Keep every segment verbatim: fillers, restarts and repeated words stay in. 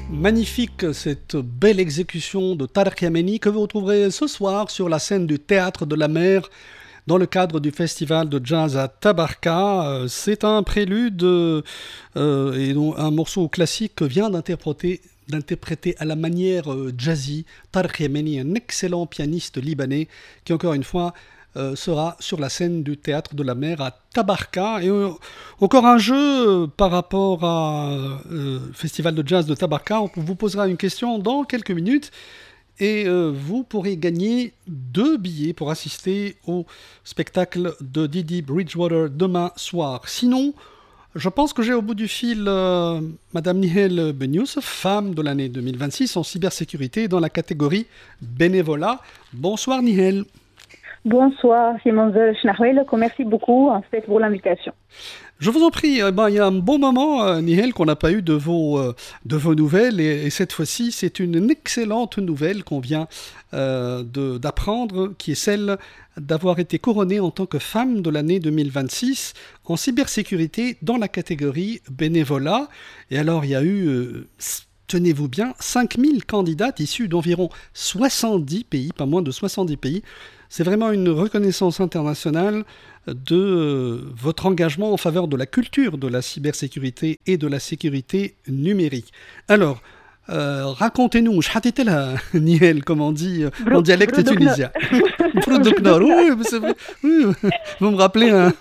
Magnifique cette belle exécution de Tarek Yameni que vous retrouverez ce soir sur la scène du Théâtre de la Mer dans le cadre du festival de jazz à Tabarka. C'est un prélude euh, et un morceau classique que vient d'interpréter, d'interpréter à la manière euh, jazzy Tarek Yameni, un excellent pianiste libanais qui encore une fois Euh, sera sur la scène du Théâtre de la Mer à Tabarka. Et euh, encore un jeu euh, par rapport à euh, Festival de jazz de Tabarka. On vous posera une question dans quelques minutes et euh, vous pourrez gagner deux billets pour assister au spectacle de Didi Bridgewater demain soir. Sinon, je pense que j'ai au bout du fil euh, Madame Nihel Benyoussef, femme de l'année deux mille vingt-six en cybersécurité dans la catégorie bénévolat. Bonsoir Nihel. Bonsoir, Simon Schnachwell. Merci beaucoup en fait, pour l'invitation. Je vous en prie. Eh ben, il y a un bon moment, euh, Nihel, qu'on n'a pas eu de vos, euh, de vos nouvelles. Et, et cette fois-ci, c'est une excellente nouvelle qu'on vient euh, de, d'apprendre, qui est celle d'avoir été couronnée en tant que femme de l'année deux mille vingt-six en cybersécurité dans la catégorie bénévolat. Et alors, il y a eu... Euh, tenez-vous bien, cinq mille candidates issues d'environ soixante-dix pays, pas moins de soixante-dix pays. C'est vraiment une reconnaissance internationale de euh, votre engagement en faveur de la culture de la cybersécurité et de la sécurité numérique. Alors, euh, racontez-nous, Nihel, comme on dit en dialecte tunisien. Oui, c'est vrai. Oui, vous me rappelez hein,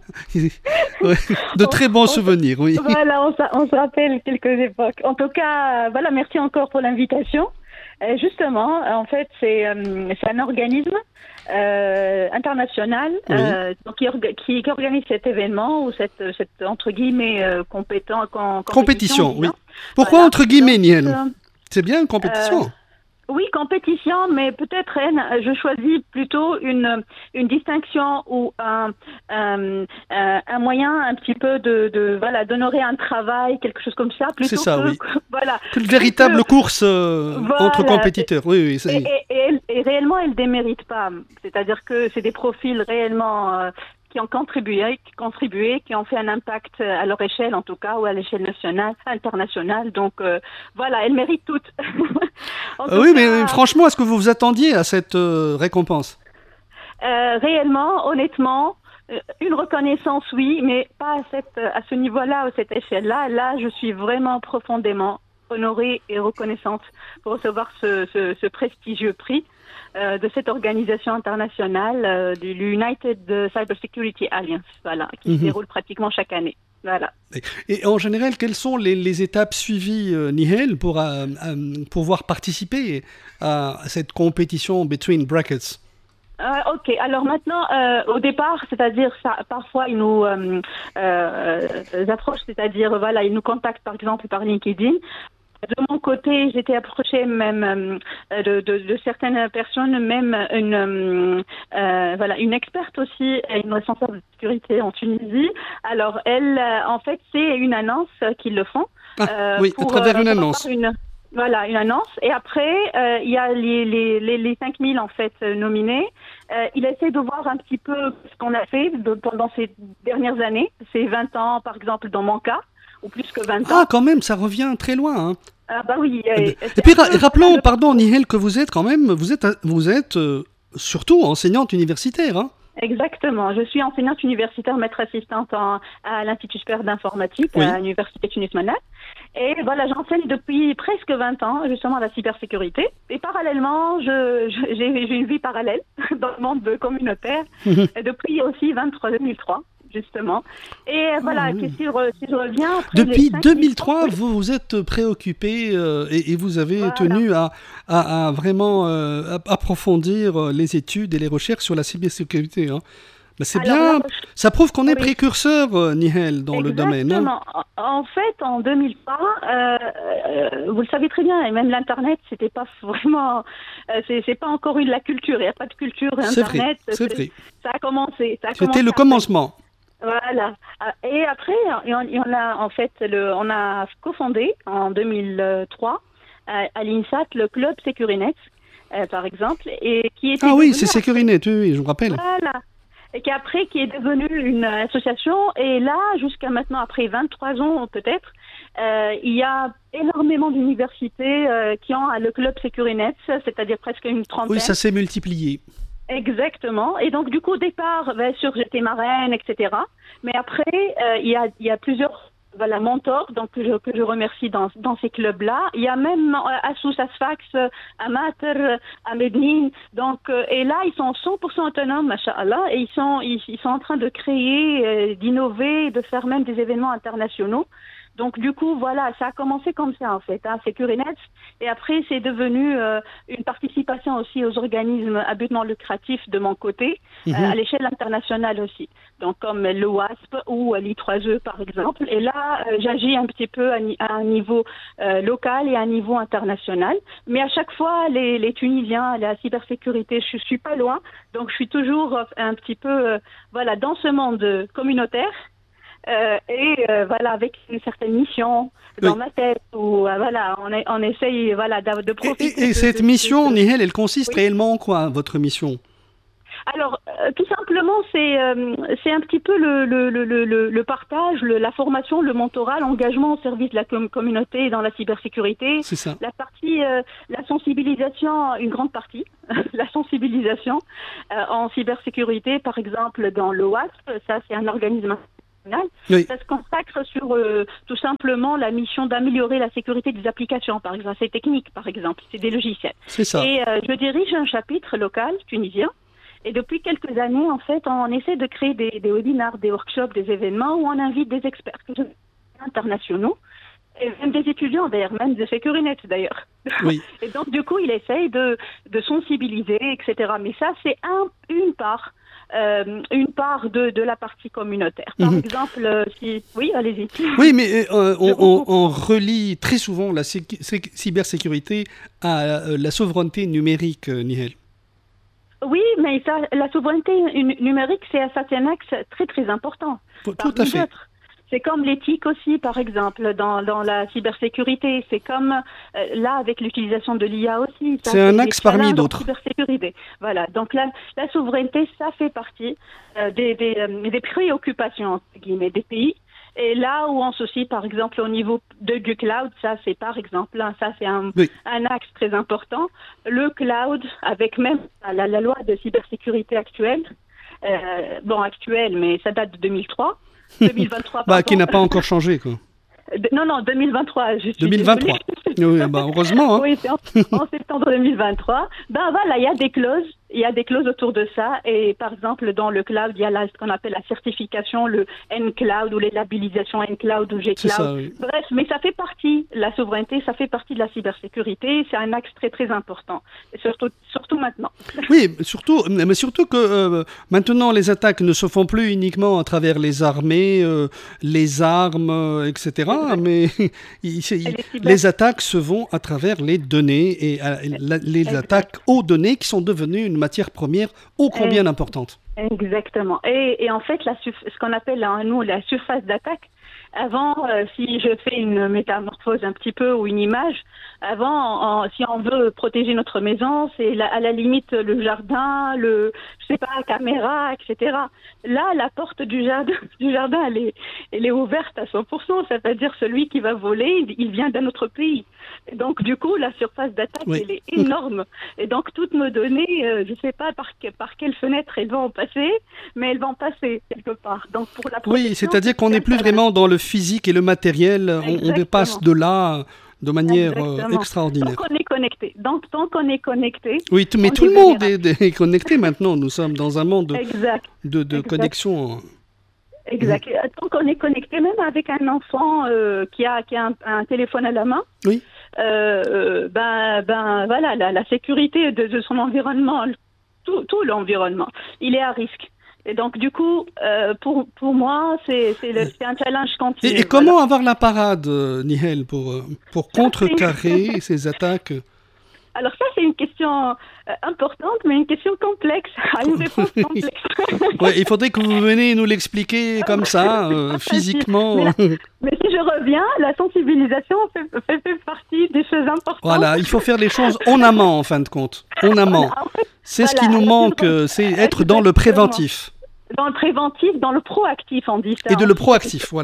de très bons souvenirs. Oui. Voilà, on, on se rappelle quelques époques. En tout cas, voilà, merci encore pour l'invitation. Et justement, en fait, c'est, euh, c'est un organisme euh, international oui. euh, donc qui, orga- qui, qui organise cet événement ou cette, cette entre guillemets euh, compétent, com- compétition. Compétition, oui. Pourquoi voilà. entre guillemets, Nihel euh, C'est bien une compétition. Euh, Oui, compétition, mais peut-être je choisis plutôt une une distinction ou un un, un moyen un petit peu de, de voilà d'honorer un travail, quelque chose comme ça, plutôt c'est ça, que oui. voilà une véritable que, course euh, voilà, entre compétiteurs. Oui, oui. Et, et, et, et réellement, elle démérite pas. C'est-à-dire que c'est des profils réellement euh, qui ont contribué, qui contribué, qui ont fait un impact à leur échelle en tout cas, ou à l'échelle nationale, internationale. Donc euh, voilà, elles méritent toutes. euh, oui, cas, mais franchement, est-ce que vous vous attendiez à cette euh, récompense ? euh, Réellement, honnêtement, euh, une reconnaissance, oui, mais pas à, cette, à ce niveau-là, à cette échelle-là. Là, je suis vraiment profondément honorée et reconnaissante pour recevoir ce, ce, ce prestigieux prix. Euh, de cette organisation internationale euh, du United Cybersecurity Alliance, voilà, qui mm-hmm. se déroule pratiquement chaque année. Voilà. Et, et en général, quelles sont les, les étapes suivies, euh, Nihel, pour euh, euh, pouvoir participer à cette compétition between brackets ? Euh, ok, alors maintenant, euh, au départ, c'est-à-dire, ça, parfois, ils nous euh, euh, approchent, c'est-à-dire, voilà, ils nous contactent, par exemple, par LinkedIn. De mon côté, j'étais approchée même euh, de, de, de certaines personnes, même une euh, voilà une experte aussi, une responsable de sécurité en Tunisie. Alors elle, euh, en fait, c'est une annonce qu'ils le font. Ah, euh, oui, pour, à travers une euh, annonce. Une, voilà, une annonce. Et après, euh, il y a les les les, les cinq mille en fait nominés. Euh, il essaie de voir un petit peu ce qu'on a fait de, pendant ces dernières années, ces vingt ans, par exemple, dans mon cas. Ou plus que vingt ans. Ah, quand même, ça revient très loin. Hein. Ah bah oui. Et, et, et puis, peu, rappelons, le... pardon, Nihel, que vous êtes quand même, vous êtes, vous êtes euh, surtout enseignante universitaire. Hein. Exactement. Je suis enseignante universitaire, maître assistante en, à l'Institut supérieur d'informatique oui. à l'Université Tunis-Manat. Et voilà, j'enseigne depuis presque vingt ans, justement, la cybersécurité. Et parallèlement, je, je, j'ai, j'ai une vie parallèle dans le monde communautaire depuis aussi vingt-trois deux mille trois. Justement. Et voilà, oh, oui. si, je, si je reviens... Depuis deux mille trois, vous vous êtes préoccupé euh, et, et vous avez voilà. tenu à, à, à vraiment euh, approfondir les études et les recherches sur la cybersécurité. Hein. Mais c'est Alors, bien, là, je... ça prouve qu'on est oui. précurseur, euh, Nihel, dans Exactement. le domaine. Hein. En fait, en deux mille trois, euh, euh, vous le savez très bien, et même l'Internet, c'était pas vraiment... Euh, c'est, c'est pas encore eu de la culture, il n'y a pas de culture Internet. C'est vrai, c'est vrai. Ça a commencé. Ça a C'était commencé le commencement. Voilà. Et après, on a en fait, le, on a cofondé en deux mille trois à, à l'INSAT le club Securinet, euh, par exemple, et qui était ah oui, c'est Securinet, oui, oui, je me rappelle. Voilà. Et qui après qui est devenue une association, et là jusqu'à maintenant, après vingt-trois ans peut-être, euh, il y a énormément d'universités euh, qui ont le club Securinet, c'est-à-dire presque une trentaine. Oui, ça s'est multiplié. Exactement. Et donc, du coup, au départ, bien sûr, j'étais marraine, et cetera. Mais après, euh, il y a, il y a plusieurs voilà, mentors donc, que, je, que je remercie dans, dans ces clubs-là. Il y a même euh, Assous Asfax, euh, à Mater, à Medine. Donc, euh, et là, ils sont cent pour cent autonomes, machallah, et ils sont, ils, ils sont en train de créer, euh, d'innover, de faire même des événements internationaux. Donc du coup, voilà, ça a commencé comme ça en fait, hein, Securinet, et après c'est devenu euh, une participation aussi aux organismes à but non lucratif de mon côté, mm-hmm. euh, à l'échelle internationale aussi, donc comme le W A S P ou l'I trois E par exemple, et là euh, j'agis un petit peu à, ni- à un niveau euh, local et à un niveau international, mais à chaque fois les, les Tunisiens, la cybersécurité, je suis pas loin, donc je suis toujours euh, un petit peu euh, voilà dans ce monde communautaire. Euh, et euh, voilà, avec une certaine mission dans oui. ma tête, où euh, voilà, on, est, on essaye voilà, de, de profiter. Et, et, et de, cette de, mission, de, de... Nihel, elle consiste oui. réellement en quoi, votre mission? Alors, euh, tout simplement, c'est, euh, c'est un petit peu le, le, le, le, le partage, le, la formation, le mentorat, l'engagement au service de la com- communauté dans la cybersécurité. C'est ça. La partie, euh, la sensibilisation, une grande partie, la sensibilisation euh, en cybersécurité, par exemple, dans l'O A S P, ça c'est un organisme oui. Ça se consacre sur euh, tout simplement la mission d'améliorer la sécurité des applications, par exemple, c'est technique, par exemple, c'est des logiciels. C'est ça. Et euh, je dirige un chapitre local tunisien. Et depuis quelques années, en fait, on essaie de créer des, des webinaires, des workshops, des événements où on invite des experts internationaux, et même des étudiants d'ailleurs, même de Securinet d'ailleurs. Oui. Et donc, du coup, il essaye de, de sensibiliser, et cetera. Mais ça, c'est un, une part. Euh, une part de, de la partie communautaire. Par mmh. exemple, euh, si... Oui, allez-y. Oui, mais euh, on, on, on relie très souvent la sé- sé- cybersécurité à euh, la souveraineté numérique, euh, Nihel. Oui, mais ça, la souveraineté numérique, c'est, ça, c'est un axe très, très important. Tout à fait. D'autres. C'est comme l'éthique aussi, par exemple, dans, dans la cybersécurité. C'est comme euh, là, avec l'utilisation de l'I A aussi. Ça, c'est un axe parmi d'autres. Cybersécurité. Voilà. Donc la, la souveraineté, ça fait partie euh, des, des, euh, des préoccupations entre guillemets, des pays. Et là où on s'associe, par exemple, au niveau de, du cloud, ça c'est par exemple, hein, ça c'est un, oui. un axe très important. Le cloud, avec même la, la loi de cybersécurité actuelle, euh, bon actuelle, mais ça date de deux mille trois. deux mille vingt-trois, bah, qui n'a pas encore changé, quoi. Non, non, deux mille vingt-trois. Je suis deux mille vingt-trois. Oui, bah, heureusement. Hein. Oui, c'est en, en septembre deux mille vingt-trois. Ben voilà, il y a des clauses. Il y a des clauses autour de ça. Et par exemple, dans le cloud, il y a là, ce qu'on appelle la certification, le N-Cloud ou les labellisations N-Cloud ou G-Cloud. Ça, oui. Bref, mais ça fait partie, la souveraineté, ça fait partie de la cybersécurité. C'est un axe très, très important. Et surtout, surtout maintenant. Oui, surtout, mais surtout que euh, maintenant, les attaques ne se font plus uniquement à travers les armées, euh, les armes, euh, et cetera. Mais il, il, les, les attaques se font à travers les données et euh, la, les exact. attaques aux données qui sont devenues une matière première ô combien importante. Exactement. Et, et en fait, la, ce qu'on appelle hein, nous la surface d'attaque, avant, euh, si je fais une métamorphose un petit peu ou une image, avant, en, si on veut protéger notre maison, c'est la, à la limite le jardin, le, je sais pas, caméra, et cetera. Là, la porte du jardin, du jardin, elle est, elle est ouverte à cent pour cent. Ça veut dire celui qui va voler, il vient d'un autre pays. Et donc, du coup, la surface d'attaque, oui. elle est énorme. Et donc, toutes nos données, euh, je sais pas par, par quelle fenêtre elles vont passer, mais elles vont passer quelque part. Donc, pour la oui, c'est-à-dire qu'on n'est plus vraiment dans le physique et le matériel. On, on dépasse de là de manière euh, extraordinaire. Tant qu'on est connecté. Donc, tant qu'on est connecté... Oui, t- mais tout le monde est, est connecté maintenant. Nous sommes dans un monde exact. de, de exact. connexion. Exact. Mmh. Tant qu'on est connecté, même avec un enfant euh, qui a, qui a un, un téléphone à la main, oui. euh, ben, ben, voilà, la, la sécurité de, de son environnement, tout, tout l'environnement, il est à risque. Et donc, du coup, euh, pour, pour moi, c'est, c'est, le, c'est un challenge continu. Et, et voilà. Comment avoir la parade, euh, Nihel, pour, pour contrecarrer ces attaques? Alors ça, c'est une question euh, importante, mais une question complexe, à une réponse complexe. Ouais, il faudrait que vous veniez nous l'expliquer comme ça, euh, physiquement. Mais, là, mais si je reviens, la sensibilisation fait, fait, fait partie des choses importantes. Voilà, il faut faire les choses en amont, en fin de compte. En amont. Voilà, en fait, c'est voilà, ce qui nous manque, c'est être dans le préventif. Dans le préventif, dans le proactif, on dit ça. Et de le proactif, voilà.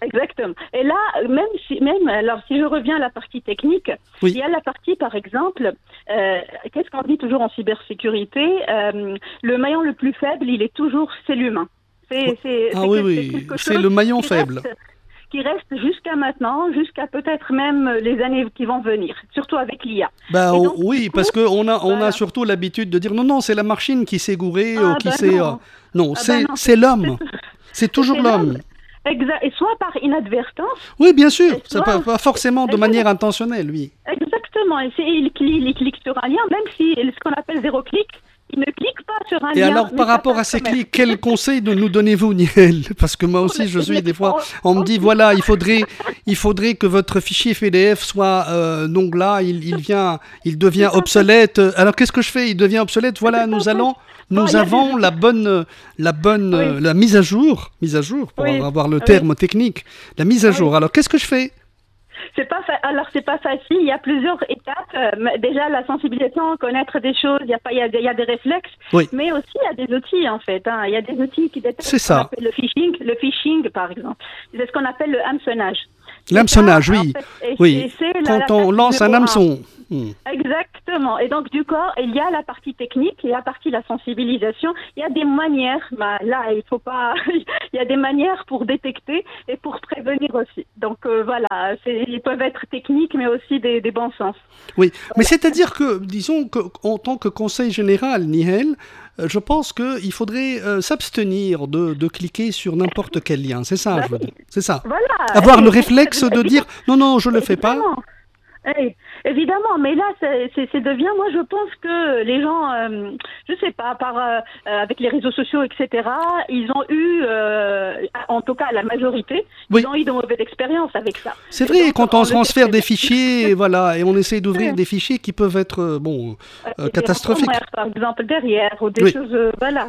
Exactement. Et là, même si, même, alors si je reviens à la partie technique, Oui. il y a la partie, par exemple, euh, qu'est-ce qu'on dit toujours en cybersécurité, euh, le maillon le plus faible, il est toujours, c'est l'humain. C'est, c'est, Ah c'est oui, que- oui, quelque c'est chose le maillon qui faible. reste- qui reste jusqu'à maintenant, jusqu'à peut-être même les années qui vont venir, surtout avec l'I A. Bah Et o- donc, oui, du coup, parce qu'on a, on a voilà. surtout l'habitude de dire non, non, c'est la machine qui s'est gourée ou Ah qui ben s'est... euh, non. Non, Ah c'est ben non, c'est l'homme. C'est toujours c'est l'homme. l'homme. Exact. Et soit par inadvertance, Oui, bien sûr. Et C'est toi pas, pas forcément de Exactement. manière intentionnelle, oui. exactement. Et c'est, il, clique, il clique sur un lien, même si ce qu'on appelle zéro clic, il ne clique pas sur un Et lien. alors, mais par ça rapport à passe ces quand même. clics, quel conseil de nous donnez-vous, Nihel? Parce que moi aussi, je suis des fois, on me dit, voilà, il faudrait, il faudrait que votre fichier P D F soit, euh, donc là, il, il vient, il devient obsolète. Alors, qu'est-ce que je fais? Il devient obsolète. Voilà, nous allons, Bon, nous il y a avons des- la bonne, la bonne, Oui. euh, la mise à jour, mise à jour, pour Oui. avoir le Oui. terme technique, la mise à Oui. jour. Alors, qu'est-ce que je fais? C'est pas fa- alors c'est pas facile. Il y a plusieurs étapes. Euh, mais déjà la sensibilisation, connaître des choses. Il y a pas, il y a, des- il y a des réflexes. Oui. Mais aussi il y a des outils en fait. hein. Il y a des outils qui détectent C'est ce qu'on ça. appelle le phishing. Le phishing par exemple, c'est ce qu'on appelle le hameçonnage. L'hameçonnage, Et ça, oui. en fait, et- Oui. et c'est la- Quand la on tâche lance un numéro hameçon. Hmm. Exactement. Et donc, du coup, il y a la partie technique, il y a la partie de la sensibilisation. Il y a des manières, bah, là, il faut pas, il y a des manières pour détecter et pour prévenir aussi. Donc, euh, voilà, c'est, ils peuvent être techniques, mais aussi des, des bons sens. Oui, mais c'est-à-dire que, disons qu'en tant que conseil général, Nihel, euh, je pense qu'il faudrait euh, s'abstenir de, de cliquer sur n'importe quel lien. C'est ça, je veux dire. C'est ça. Voilà. Avoir Et- le réflexe de dire non, non, je le fais pas. Évidemment. Eh, évidemment, mais là, c'est, c'est, c'est devient. Moi, je pense que les gens, euh, je sais pas, par euh, euh, avec les réseaux sociaux, et cetera. Ils ont eu, euh, en tout cas, la majorité, Oui. ils ont eu de mauvaises expériences avec ça. C'est Et vrai, donc, quand on le sait transfère très des bien. fichiers, voilà, et on essaye d'ouvrir Ouais. des fichiers qui peuvent être, euh, bon, euh, Des catastrophiques. ransomware, par exemple, derrière, ou des Oui. choses, euh, voilà.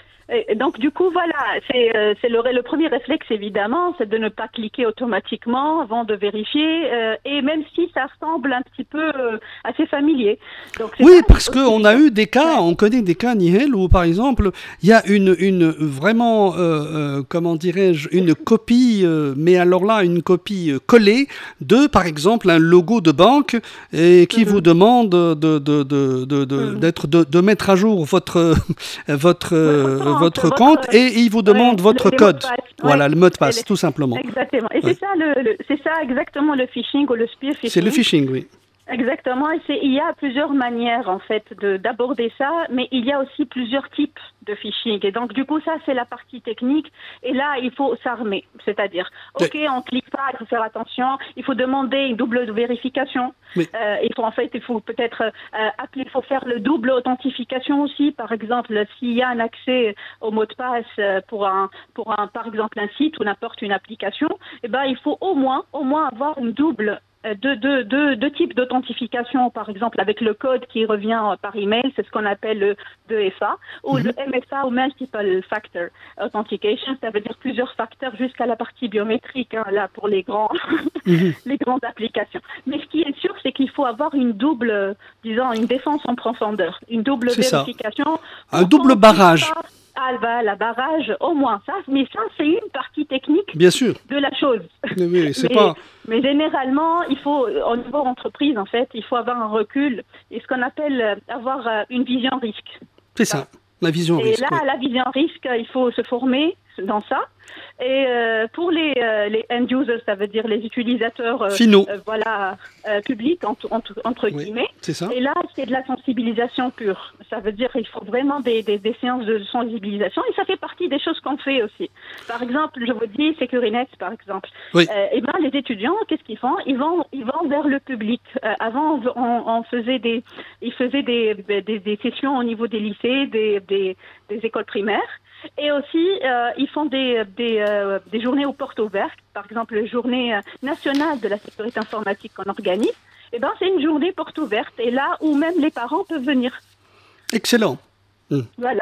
Et donc, du coup, voilà, c'est, euh, c'est le, le premier réflexe, évidemment, c'est de ne pas cliquer automatiquement avant de vérifier, euh, et même si ça semble un petit peu euh, assez familier. Donc, c'est Oui, pas parce aussi qu'on a évident. eu des cas, on connaît des cas, Nihel, où par exemple, il y a une, une vraiment, euh, euh, comment dirais-je, une copie, euh, mais alors là, une copie euh, collée de, par exemple, un logo de banque et qui Mhm. vous demande de, de, de, de, de, Mhm. d'être, de, de mettre à jour votre, votre, euh, compte, votre votre- compte et il vous demande ouais, votre le- les mots de code. passe, Voilà, ouais. le mot de Et passe, les- tout simplement. Exactement. Et Ouais. c'est ça, le, le- c'est ça exactement le phishing ou le spear phishing. C'est le phishing, oui. Exactement, et c'est, il y a plusieurs manières en fait de, d'aborder ça, mais il y a aussi plusieurs types de phishing. Et donc du coup ça c'est la partie technique. Et là il faut s'armer, c'est-à-dire ok on clique pas, il faut faire attention, il faut demander une double vérification. Oui. Euh, il faut en fait il faut peut-être euh, appeler, il faut faire le double authentification aussi. Par exemple s'il y a un accès au mot de passe euh, pour un pour un par exemple un site ou n'importe une application, eh ben il faut au moins au moins avoir une double deux, deux, deux, deux types d'authentification, par exemple avec le code qui revient par email, c'est ce qu'on appelle le deux F A, ou Mhm. le M F A ou Multiple Factor Authentication, ça veut dire plusieurs facteurs jusqu'à la partie biométrique, hein, là pour les grands, Mhm. les grandes applications. Mais ce qui est sûr, c'est qu'il faut avoir une double, euh, disons, une défense en profondeur, une double C'est ça. vérification. Un pour double qu'on puisse barrage. pas- Ah, bah, la barrage, au moins ça, mais ça, c'est une partie technique Bien sûr. de la chose. Mais oui, c'est Mais- pas... Mais généralement, il faut, euh, au niveau entreprise, en fait, il faut avoir un recul et ce qu'on appelle euh, avoir euh, une vision risque. C'est ça, la vision Et risque. là, oui. la vision risque, il faut se former dans ça. Et euh, pour les, euh, les end users, ça veut dire les utilisateurs euh, Finaux. euh, voilà, euh, publics, entre, entre, entre Oui. guillemets. C'est ça. Et là, c'est de la sensibilisation pure. Ça veut dire qu'il faut vraiment des, des, des séances de sensibilisation et ça fait partie des choses qu'on fait aussi. Par exemple, je vous dis, Securinet, par exemple. Oui. Euh, et ben, les étudiants, qu'est-ce qu'ils font? Ils vont, ils vont vers le public. Euh, avant, on, on faisait des, ils faisaient des, des, des sessions au niveau des lycées, des, des, des écoles primaires. Et aussi, euh, ils font des, des, euh, des journées aux portes ouvertes. Par exemple, la journée euh, nationale de la sécurité informatique qu'on organise. Eh ben, c'est une journée porte ouverte. Et là où même les parents peuvent venir. Excellent. Voilà.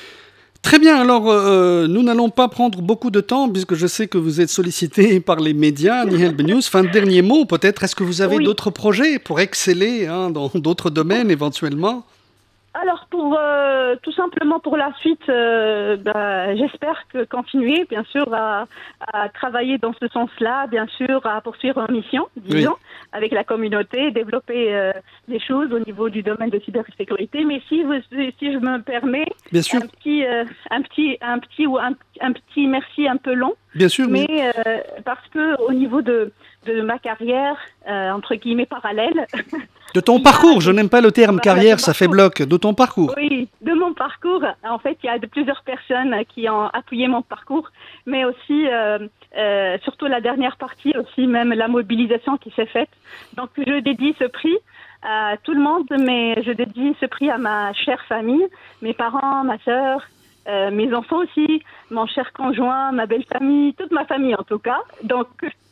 Très bien, alors euh, nous n'allons pas prendre beaucoup de temps puisque je sais que vous êtes sollicité par les médias, Nihel Benyouz. Fin de dernier mot, peut-être, est-ce que vous avez Oui. d'autres projets pour exceller hein, dans d'autres domaines éventuellement? Alors pour euh, tout simplement pour la suite, euh, bah, j'espère que continuer bien sûr à, à travailler dans ce sens-là, bien sûr à poursuivre en mission, disons, oui. avec la communauté, développer euh, des choses au niveau du domaine de cybersécurité. Mais si vous, si je me permets, bien sûr. un petit, euh, un petit, un petit ou un, un petit merci un peu long. Bien sûr. Mais euh, parce que au niveau de de ma carrière euh, entre guillemets parallèle. De ton parcours, je n'aime pas le terme bah, carrière, ça fait bloc. De ton parcours. Oui, de mon parcours. En fait, il y a de plusieurs personnes qui ont appuyé mon parcours, mais aussi, euh, euh, surtout la dernière partie, aussi même la mobilisation qui s'est faite. Donc, je dédie ce prix à tout le monde, mais je dédie ce prix à ma chère famille, mes parents, ma sœur, euh, mes enfants aussi, mon cher conjoint, ma belle famille, toute ma famille en tout cas. Donc,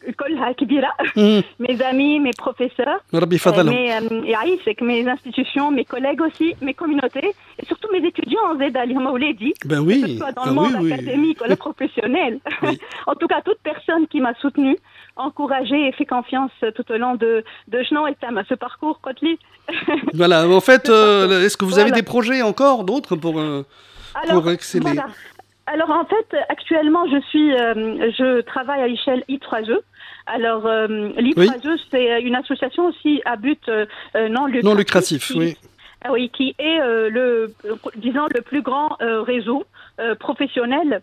mm. mes amis, mes professeurs, euh, mes, euh, mes institutions, mes collègues aussi, mes communautés et surtout mes étudiants en Z A Limouledi, ben oui. que ce soit dans ah le monde oui, académique oui. ou le professionnel. Oui. En tout cas, toute personne qui m'a soutenue, encouragée et fait confiance tout au long de de Jnon et Tam, ce parcours, Kotli. Voilà, en fait, euh, est-ce que vous voilà. avez des projets encore, d'autres pour, euh, Alors, pour exceller voilà. Alors en fait, actuellement, je suis, euh, je travaille à l'échelle I trois E. Alors, euh, l'I trois E, oui. c'est une association aussi à but euh, non lucratif. Non lucratif, qui, oui. Ah oui, qui est euh, le, disons, le plus grand euh, réseau euh, professionnel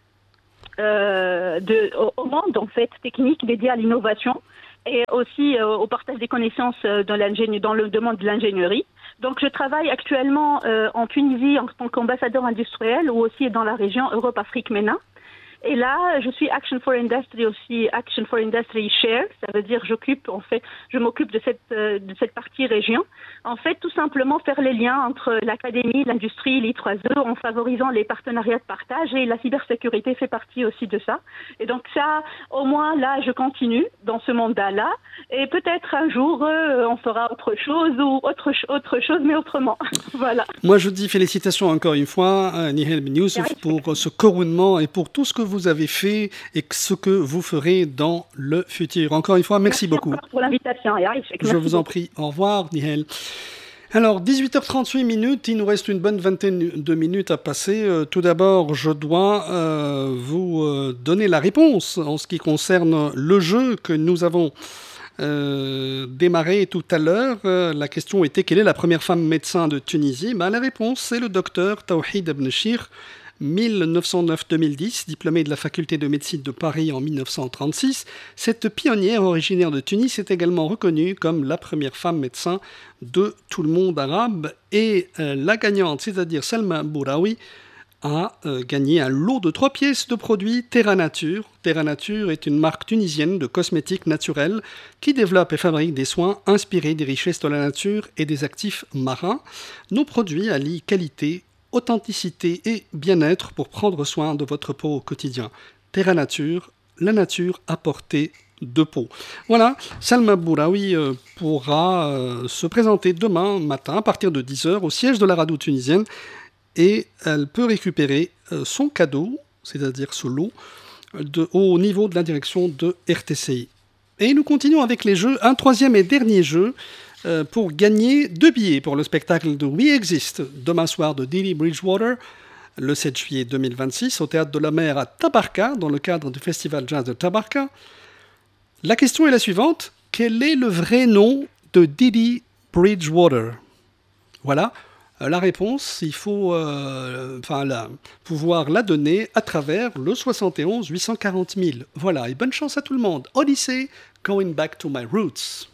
euh, de, au, au monde, en fait, technique dédié à l'innovation et aussi euh, au partage des connaissances dans, dans le domaine de l'ingénierie. Donc, je travaille actuellement euh, en Tunisie en tant qu'ambassadeur industriel ou aussi dans la région Europe-Afrique-MENA. Et là, je suis Action for Industry aussi, Action for Industry Share, ça veut dire j'occupe, en fait, je m'occupe de cette euh, de cette partie région. En fait, tout simplement faire les liens entre l'académie, l'industrie, l'I trois E, en favorisant les partenariats de partage et la cybersécurité fait partie aussi de ça. Et donc ça, au moins là, je continue dans ce mandat-là. Et peut-être un jour, euh, on fera autre chose ou autre autre chose, mais autrement. Voilà. Moi, je dis félicitations encore une fois à Nihel Ben Youssouf pour ce couronnement et pour tout ce que vous avez fait et ce que vous ferez dans le futur. Encore une fois, merci, merci beaucoup. Pour l'invitation. Je vous en prie. Au revoir, Nihel. Alors, dix-huit heures trente-huit minutes, il nous reste une bonne vingtaine de minutes à passer. Euh, tout d'abord, je dois euh, vous euh, donner la réponse en ce qui concerne le jeu que nous avons euh, démarré tout à l'heure. Euh, la question était: quelle est la première femme médecin de Tunisie? Ben, la réponse, c'est le docteur Tawhid Ibn Shir, mille neuf cent neuf à deux mille dix, diplômée de la faculté de médecine de Paris en mille neuf cent trente-six. Cette pionnière originaire de Tunis est également reconnue comme la première femme médecin de tout le monde arabe. Et euh, la gagnante, c'est-à-dire Salma Bouraoui, a euh, gagné un lot de trois pièces de produits Terra Nature. Terra Nature est une marque tunisienne de cosmétiques naturels qui développe et fabrique des soins inspirés des richesses de la nature et des actifs marins. Nos produits allient qualité, authenticité et bien-être pour prendre soin de votre peau au quotidien. Terra Nature, la nature à portée de peau. Voilà, Salma Bouraoui euh, pourra euh, se présenter demain matin à partir de dix heures au siège de la radio tunisienne et elle peut récupérer euh, son cadeau, c'est-à-dire ce lot, de, au niveau de la direction de R T C I. Et nous continuons avec les jeux. Un troisième et dernier jeu euh, pour gagner deux billets pour le spectacle de We Exist, demain soir de Dili Bridgewater, le sept juillet deux mille vingt-six, au Théâtre de la Mer à Tabarka, dans le cadre du Festival Jazz de Tabarka. La question est la suivante: quel est le vrai nom de Dili Bridgewater? Voilà. La réponse, il faut euh, enfin, la, pouvoir la donner à travers le soixante et onze huit cent quarante mille. Voilà, et bonne chance à tout le monde. Odyssey, Going Back to My Roots.